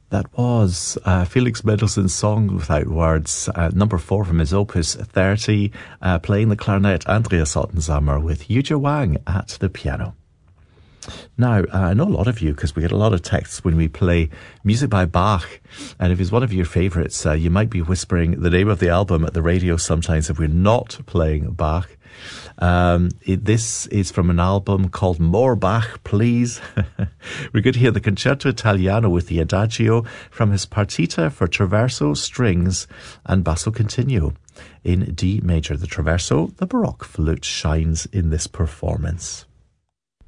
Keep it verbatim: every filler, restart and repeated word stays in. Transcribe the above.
That was uh, Felix Mendelssohn's Song Without Words, uh, number four from his Opus thirty, uh, playing the clarinet Andreas Ottensammer with Yuzha Wang at the piano. Now, uh, I know a lot of you, because we get a lot of texts when we play music by Bach, and if it's one of your favourites, uh, you might be whispering the name of the album at the radio sometimes if we're not playing Bach. Um, it, this is from an album called More Bach, Please. We're going to hear the Concerto Italiano with the Adagio from his Partita for Traverso, Strings and Basso Continuo in D major. The Traverso, the Baroque flute, shines in this performance.